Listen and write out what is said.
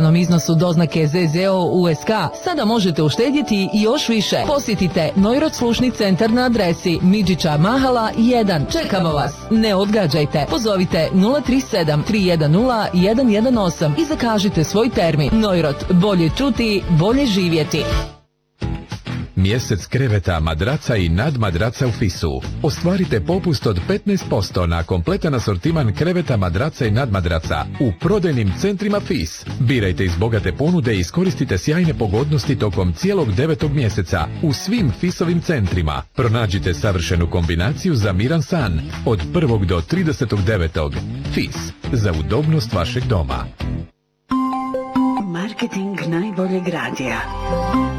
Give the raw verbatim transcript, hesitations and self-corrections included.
povećanom iznosu doznake Z Z O U S K sada možete uštedjeti i još više. Posjetite Neurot slušni centar na adresi Midžića Mahala jedan. Čekamo vas. Ne odgađajte. Pozovite nula tri sedam tri jedan nula jedan jedan osam i zakažite svoj termin. Neurot. Bolje čuti, bolje živjeti. Mjesec kreveta, madraca i nadmadraca u Fisu. Ostvarite popust od petnaest posto na kompletan asortiman kreveta, madraca i nadmadraca u prodajnim centrima Fis. Birajte iz bogate ponude i iskoristite sjajne pogodnosti tokom cijelog devetog mjeseca u svim Fisovim centrima. Pronađite savršenu kombinaciju za miran san od prvog do tridesetog devetog Fis, za udobnost vašeg doma. Marketing najboljeg radija.